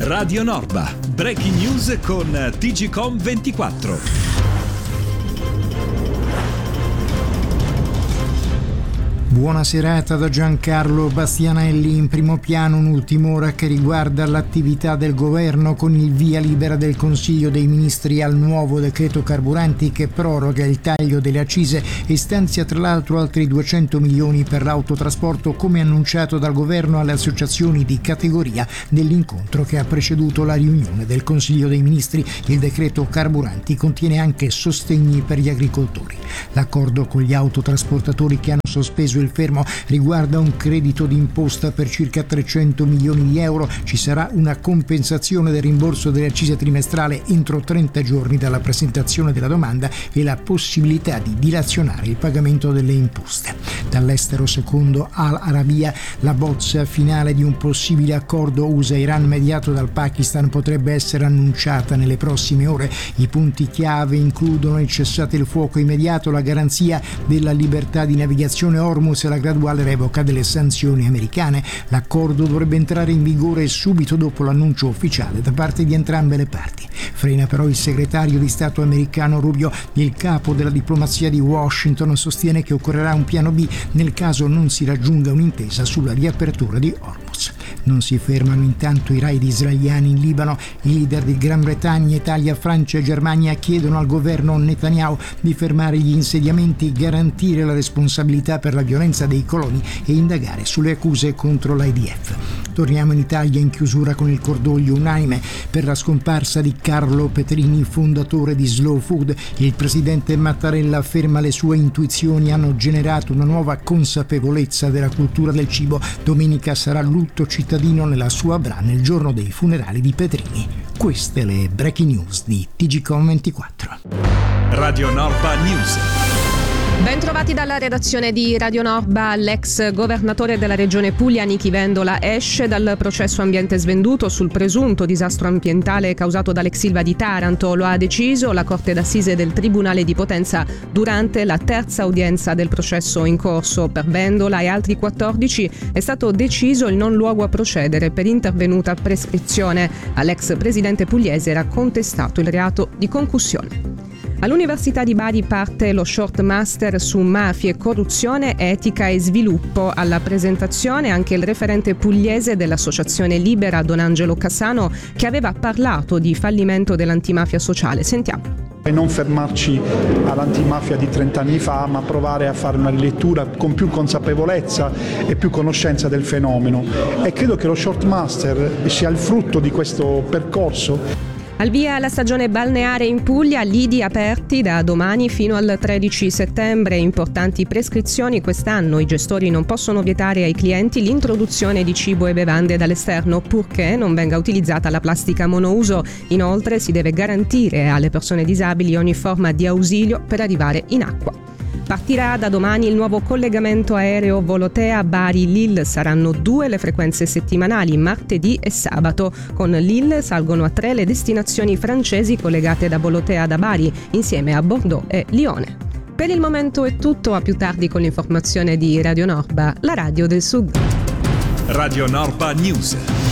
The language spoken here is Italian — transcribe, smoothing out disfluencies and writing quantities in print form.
Radio Norba, breaking news con TGCom24. Buona serata da Giancarlo Bastianelli. In primo piano un'ultima ora che riguarda l'attività del governo con il via libera del Consiglio dei Ministri al nuovo decreto carburanti che proroga il taglio delle accise e stanzia tra l'altro altri 200 milioni per l'autotrasporto, come annunciato dal governo alle associazioni di categoria nell'incontro che ha preceduto la riunione del Consiglio dei Ministri. Il decreto carburanti contiene anche sostegni per gli agricoltori. L'accordo con gli autotrasportatori che hanno sospeso il fermo riguarda un credito d'imposta per circa 300 milioni di euro. Ci sarà una compensazione del rimborso delle accise trimestrale entro 30 giorni dalla presentazione della domanda e la possibilità di dilazionare il pagamento delle imposte. Dall'estero, secondo Al Arabiya, la bozza finale di un possibile accordo USA-Iran mediato dal Pakistan potrebbe essere annunciata nelle prossime ore. I punti chiave includono il cessate il fuoco immediato, la garanzia della libertà di navigazione Hormuz e la graduale revoca delle sanzioni americane. L'accordo dovrebbe entrare in vigore subito dopo l'annuncio ufficiale da parte di entrambe le parti. Frena però il segretario di Stato americano Rubio. Il capo della diplomazia di Washington sostiene che occorrerà un piano B nel caso non si raggiunga un'intesa sulla riapertura di Hormuz. Non si fermano intanto i raid israeliani in Libano. I leader di Gran Bretagna, Italia, Francia e Germania chiedono al governo Netanyahu di fermare gli insediamenti, garantire la responsabilità per la violenza dei coloni e indagare sulle accuse contro l'IDF. Torniamo in Italia in chiusura con il cordoglio unanime per la scomparsa di Carlo Petrini, fondatore di Slow Food. Il presidente Mattarella afferma le sue intuizioni hanno generato una nuova consapevolezza della cultura del cibo. Domenica sarà lutto cittadino nella sua Abra nel giorno dei funerali di Petrini. Queste le breaking news di TGCom24. Radio Norba News. Ben trovati dalla redazione di Radio Norba. L'ex governatore della regione Puglia Nichi Vendola esce dal processo ambiente svenduto sul presunto disastro ambientale causato dall'ex Ilva di Taranto. Lo ha deciso la Corte d'Assise del Tribunale di Potenza durante la terza udienza del processo in corso. Per Vendola e altri 14 è stato deciso il non luogo a procedere per intervenuta prescrizione. All'ex presidente pugliese era contestato il reato di concussione. All'Università di Bari parte lo short master su mafie, corruzione, etica e sviluppo. Alla presentazione anche il referente pugliese dell'Associazione Libera, Don Angelo Cassano, che aveva parlato di fallimento dell'antimafia sociale. Sentiamo. E non fermarci all'antimafia di 30 anni fa, ma provare a fare una rilettura con più consapevolezza e più conoscenza del fenomeno. E credo che lo short master sia il frutto di questo percorso. Al via la stagione balneare in Puglia, lidi aperti da domani fino al 13 settembre. Importanti prescrizioni quest'anno. I gestori non possono vietare ai clienti l'introduzione di cibo e bevande dall'esterno purché non venga utilizzata la plastica monouso. Inoltre si deve garantire alle persone disabili ogni forma di ausilio per arrivare in acqua. Partirà da domani il nuovo collegamento aereo Volotea-Bari-Lille. Saranno 2 le frequenze settimanali, martedì e sabato. Con Lille salgono a 3 le destinazioni francesi collegate da Volotea da Bari, insieme a Bordeaux e Lione. Per il momento è tutto, a più tardi con l'informazione di Radio Norba, la radio del Sud. Radio Norba News.